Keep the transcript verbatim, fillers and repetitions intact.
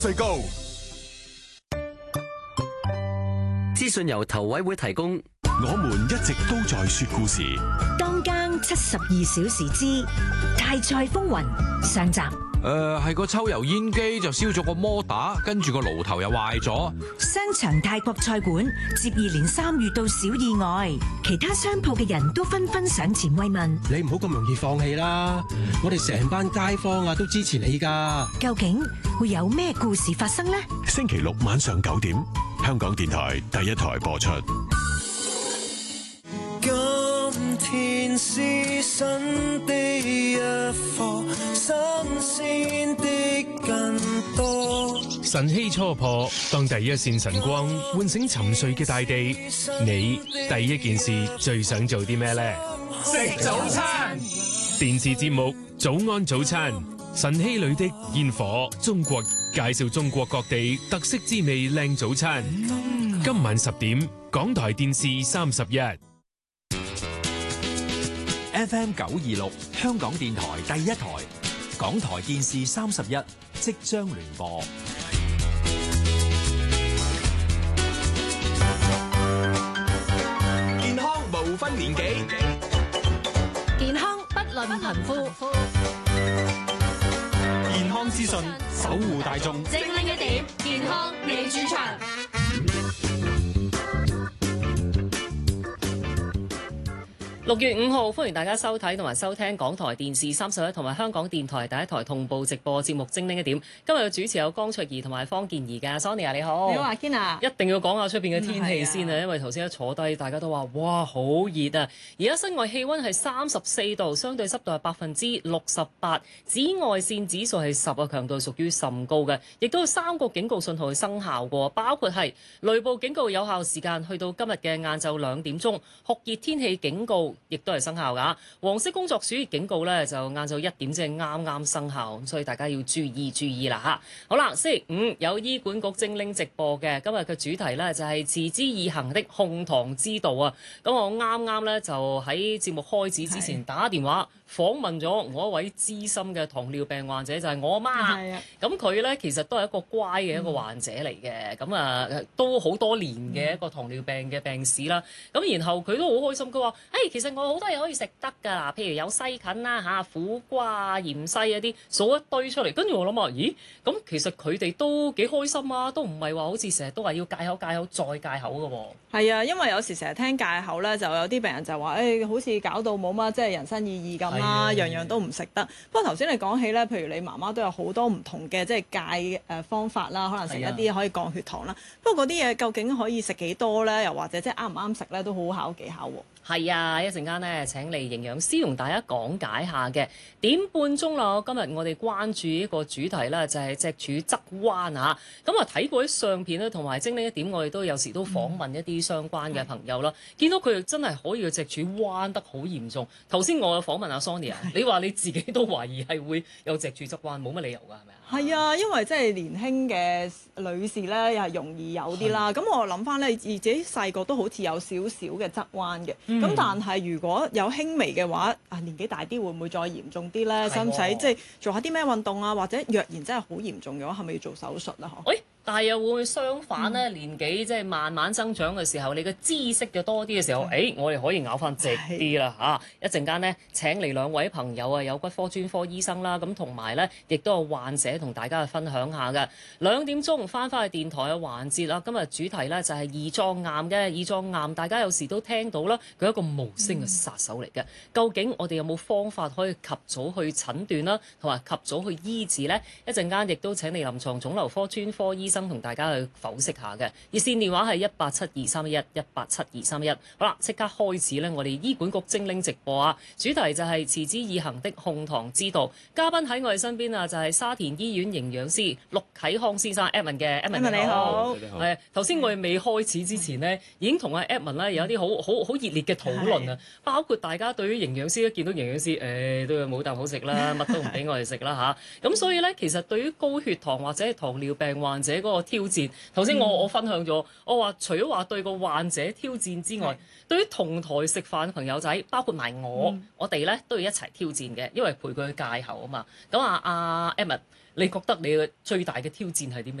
最高資訊由投委會提供。 我們一直都在說故事。 當更七十二小時之大賽風雲上集。 誒、呃，係個抽油煙機就燒咗個摩打，跟住個爐頭又壞咗。 商場大國菜館接二連三遇到小意外，其他商鋪嘅人都紛紛上前慰問。 你唔好咁容易放棄啦，我哋成班街坊啊都支持你噶。 究竟會有咩故事發生呢？ 星期六晚上九點，香港電台第一台播出。 今天是新的一課，新鮮的更多。 晨曦初破，當第一線晨光喚醒沉睡嘅大地，你第一件事最想做啲咩呢？ 食早餐。 電視節目《早安早餐》，晨曦裏的煙火，中國介紹中國各地特色滋味靚早餐。嗯、今晚十點，港台電視三十一。 F M 九二六香港電台第一台，港台電視三十一即將聯播。 健康無分年紀， 健康不論貧富， 健康資訊守護大眾， 精靈一點，健康你主場。 六月五號，歡迎大家收睇同埋收聽港台電視三十一同埋香港電台第一台同步直播節目《精靈一點》。今日嘅主持有江卓儀同埋方健儀嘅 Sonia， 你好。 你好，阿 Ken 啊。 一定要講下出邊嘅天氣先啊， 嗯、 因為頭先一坐低，大家都話哇好熱啊！而家室外氣溫係三十四度，相對濕度係百分之六十八，紫外線指數係十啊，強度屬於甚高嘅，亦都有三個警告信號生效過，包括係雷暴警告有效時間去到今日嘅晏晝兩點鐘，酷熱天氣警告亦都係生效㗎。黃色工作暑熱警告咧就晏晝一點即係啱啱生效，所以大家要注意注意啦嚇。好啦，星期五有醫管局精靈直播嘅，今日嘅主題咧就係持之以恆的控糖之道啊。咁我啱啱咧就喺節目開始之前打電話訪問咗我一位資深嘅糖尿病患者，就係、是、我阿媽。咁佢咧其實都係一個乖嘅一個患者嚟嘅，咁、嗯、啊都好多年嘅一個糖尿病嘅病史啦。咁然後佢都好開心，佢話：誒、hey, 其實我好多嘢可以食得㗎啦，譬如有西芹啦嚇、苦瓜啊、芫茜嗰啲，數一堆出嚟。跟住我諗下，咦？咁其實佢哋都幾開心啊，都唔係話好似成日都話要戒口戒口再戒口㗎喎。 係啊，因為有時成日聽戒口咧，就有啲病人就話：誒、欸，好似搞到冇乜即係人生意義咁啦，樣樣都唔食得。不過頭先你講起咧，譬如你媽媽都有好多唔同嘅即係戒誒方法啦，可能食一啲可以降血糖啦。不過嗰啲嘢究竟可以食幾多咧？又或者即係啱唔啱食咧，都好考技巧喎。 係啊，一陣間咧請嚟營養師同大家講解下嘅。點半鐘啦，今日我哋關注一個主題啦，就係脊柱側彎啊。咁啊睇過啲相片咧，同埋精靈一點，我哋都有時都訪問一啲相關嘅朋友啦。嗯、見到佢真係可以個脊柱彎得好嚴重。頭先我有訪問阿 Sonia， 你話你自己都懷疑係會有脊柱側彎，冇乜理由㗎，係咪啊？ 係啊，因為即係年輕嘅女士咧，又係容易有啲啦。咁我諗翻咧，自己細個都好似有少少嘅側彎嘅。咁、嗯、但係如果有輕微嘅話，啊年紀大啲會唔會再嚴重啲咧？使唔使即係做下啲咩運動啊？或者若然真係好嚴重嘅話，係咪要做手術啊？嗬？誒，但係又會唔會相反咧？嗯、年紀即係慢慢增長嘅時候，你嘅知識就多啲嘅時候，誒、哎，我哋可以咬翻直啲啦嚇！一陣間呢，請嚟兩位朋友啊，有骨科專科醫生啦，咁同埋咧，亦都有患者同大家去分享下嘅。兩點鐘翻返去電台嘅環節啦，今日主題咧就係胰臟癌嘅。胰臟癌大家有時都聽到啦，佢係一個無聲嘅殺手嚟嘅。嗯、究竟我哋有冇方法可以及早去診斷啦，同埋及早去醫治呢？一陣間亦都請嚟臨床腫瘤科專科醫生同大家去剖析下嘅。熱線電話係一八七二三一一一八七二三一。好啦，即刻開始咧，我哋醫管局精靈直播啊！主題就係持之以恆的控糖之道。嘉賓喺我哋身邊啊，就係沙田醫院營養師陸啟康先生 Edmond 嘅 Edmond 你好。 係頭先我哋未開始之前呢，已經同阿 Edmond 咧有啲好好好熱烈嘅討論啊！包括大家對於營養師一見到營養師，誒、哎、都冇啖好食啦，乜都唔俾我哋食啦嚇。咁所以咧，其實對於高血糖或者係糖尿病患者嗰個挑戰，頭先我、嗯、我分享咗，我話除咗話對個患者挑戰之外，對於同台食飯嘅朋友仔，包括埋我，嗯、我哋咧都要一齊挑戰嘅，因為陪佢去戒口啊嘛。咁啊，阿 Edmond， 你覺得你嘅最大嘅挑戰係啲咩？